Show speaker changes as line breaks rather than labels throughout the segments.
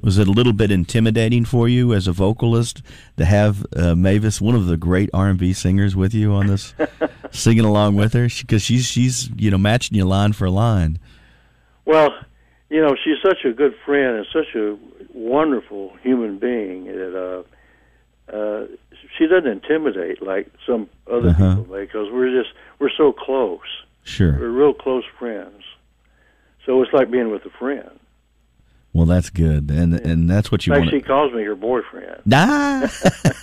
Was it a little bit intimidating for you as a vocalist to have Mavis, one of the great R&B singers, with you on this, singing along with her? Because she's matching you line for line.
Well, she's such a good friend and such a wonderful human being that she doesn't intimidate like some other people may, because we're so close.
Sure.
We're real close friends. So it's like being with a friend.
Well, that's good, and that's what you want.
She calls me her boyfriend.
Ah,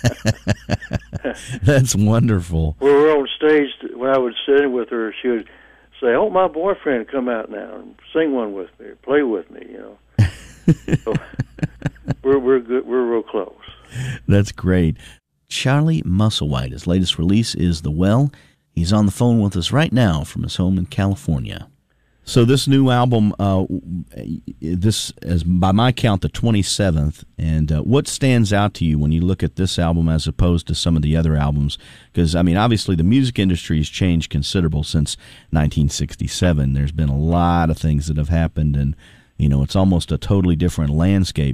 that's wonderful.
When we were on stage, when I would sit in with her, she would say, "Oh, my boyfriend, come out now and sing one with me, play with me." So we're good. We're real close.
That's great. Charlie Musselwhite, his latest release is The Well. He's on the phone with us right now from his home in California. So this new album, this is by my count the 27th, and what stands out to you when you look at this album as opposed to some of the other albums? Because, obviously the music industry has changed considerable since 1967. There's been a lot of things that have happened, and, it's almost a totally different landscape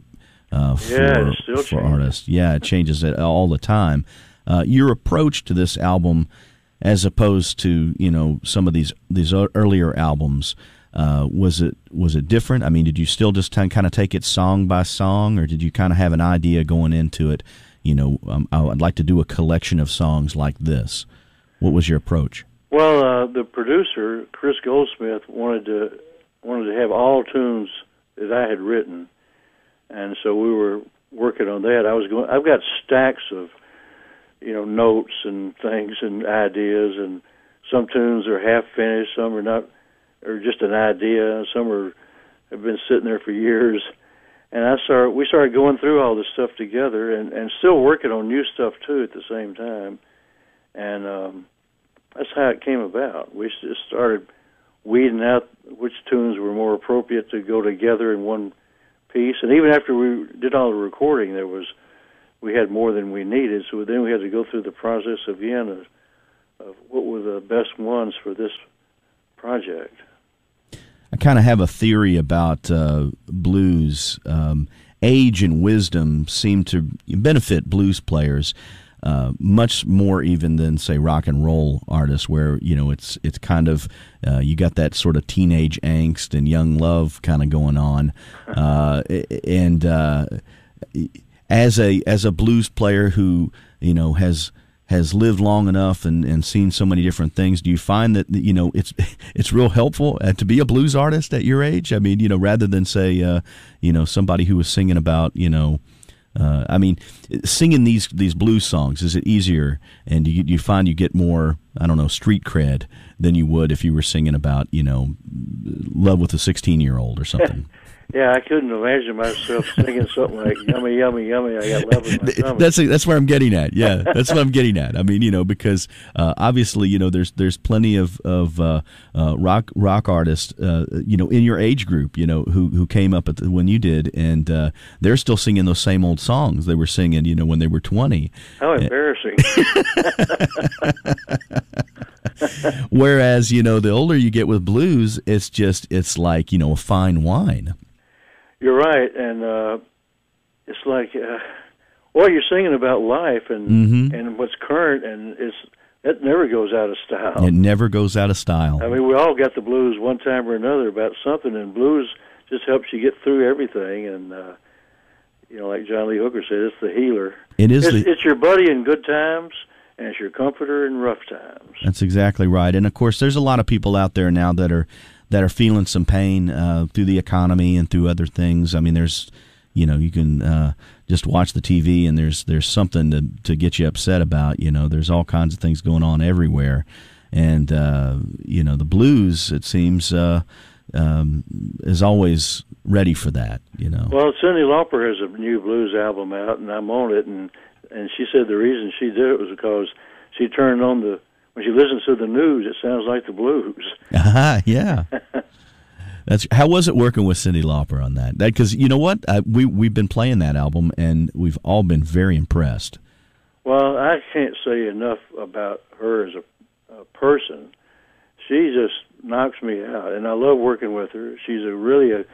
for artists. Yeah, it changes all the time. Your approach to this album, as opposed to some of these earlier albums, was it different? Did you still just kind of take it song by song, or did you kind of have an idea going into it? I'd like to do a collection of songs like this. What was your approach?
Well, the producer, Chris Goldsmith, wanted to have all tunes that I had written, and so we were working on that. I've got stacks of notes and things and ideas, and some tunes are half finished, some are not, or just an idea, some have been sitting there for years. And we started going through all this stuff together, and still working on new stuff too at the same time. And that's how it came about. We just started weeding out which tunes were more appropriate to go together in one piece. And even after we did all the recording, we had more than we needed, so then we had to go through the process again of what were the best ones for this project.
I kind of have a theory about blues. Age and wisdom seem to benefit blues players much more even than, say, rock and roll artists, where it's kind of you got that sort of teenage angst and young love kind of going on, and as a blues player who has lived long enough and seen so many different things, do you find that it's real helpful to be a blues artist at your age? Rather than say somebody who was singing about singing these blues songs, is it easier, and do you find you get more street cred than you would if you were singing about love with a 16-year-old or something?
Yeah, I couldn't imagine myself singing something like "Yummy, yummy, yummy, I got love in my tummy."
That's where I'm getting at. Yeah, that's what I'm getting at. Because obviously, there's plenty of rock artists, in your age group, who came up when you did, and they're still singing those same old songs they were singing, when they were 20.
How embarrassing!
Whereas, the older you get with blues, it's like, a fine wine.
You're right, and it's like, you're singing about life and what's current, and it never goes out of style.
It never goes out of style.
We all got the blues one time or another about something, and blues just helps you get through everything. And like John Lee Hooker said, it's the healer. It's your buddy in good times, and it's your comforter in rough times.
That's exactly right. And of course, there's a lot of people out there now that are feeling some pain through the economy and through other things. There's, you can just watch the TV and there's something to get you upset about. There's all kinds of things going on everywhere, and the blues, it seems, is always ready for that.
Well, Cyndi Lauper has a new blues album out, and I'm on it, and she said the reason she did it was because she turned on when she listens to the news, it sounds like the blues.
Yeah. How was it working with Cyndi Lauper on that? Because you know what, we've been playing that album, and we've all been very impressed.
Well, I can't say enough about her as a person. She just knocks me out, and I love working with her. She's really a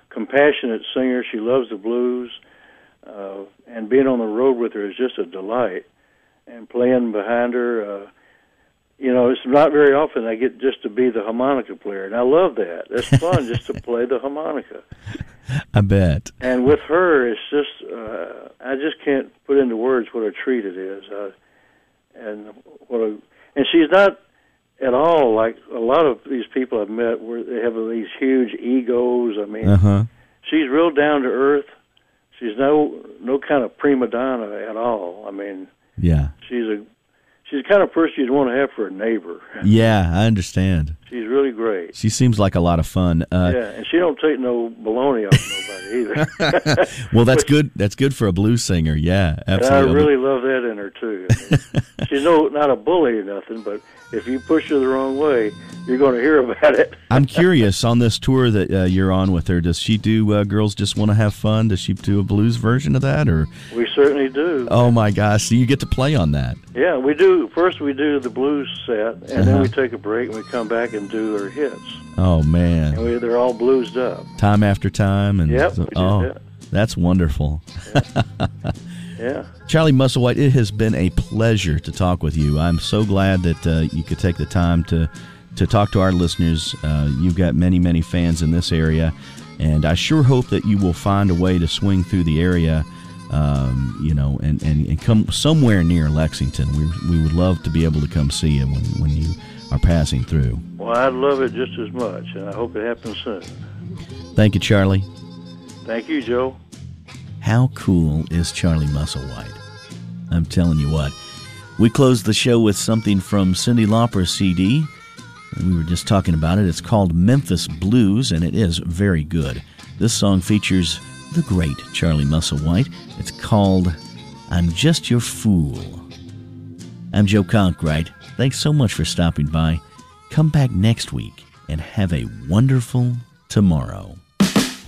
compassionate singer. She loves the blues, and being on the road with her is just a delight. And playing behind her, it's not very often I get just to be the harmonica player, and I love that. It's fun just to play the harmonica.
I bet.
And with her, it's just I just can't put into words what a treat it is. And she's not at all like a lot of these people I've met, where they have these huge egos. I mean, she's real down to earth. She's no kind of prima donna at all. I mean,
yeah,
she's the kind of person you'd want to have for a neighbor.
Yeah, I understand.
She's really great.
She seems like a lot of fun.
And she don't take no baloney off nobody either.
Well, that's good. That's good for a blues singer. Yeah, absolutely.
And I really love that in her too. I mean, she's not a bully or nothing, but if you push her the wrong way, you're going to hear about it.
I'm curious, on this tour that you're on with her, does she do Girls Just Want to Have Fun? Does she do a blues version of that? Or
we certainly do.
Oh, my gosh. So you get to play on that.
Yeah, we do. First we do the blues set, and then we take a break, and we come back and do her hits.
Oh, man.
And they're all bluesed up.
Time after time. And
yep, we do that.
That's wonderful.
Yeah.
Charlie Musselwhite, it has been a pleasure to talk with you. I'm so glad that you could take the time to talk to our listeners. You've got many, many fans in this area, and I sure hope that you will find a way to swing through the area, and come somewhere near Lexington. We would love to be able to come see you when you are passing through.
Well, I'd love it just as much, and I hope it happens soon.
Thank you, Charlie.
Thank you, Joe.
How cool is Charlie Musselwhite? I'm telling you what. We closed the show with something from Cyndi Lauper's CD. We were just talking about it. It's called Memphis Blues, and it is very good. This song features the great Charlie Musselwhite. It's called I'm Just Your Fool. I'm Joe Conkright. Thanks so much for stopping by. Come back next week and have a wonderful tomorrow.